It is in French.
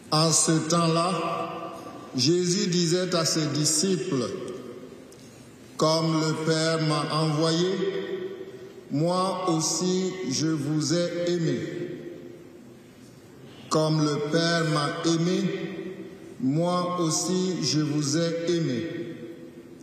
En ce temps-là, Jésus disait à ses disciples, « Comme le Père m'a envoyé, moi aussi je vous ai aimés. Comme le Père m'a aimé, moi aussi je vous ai aimés.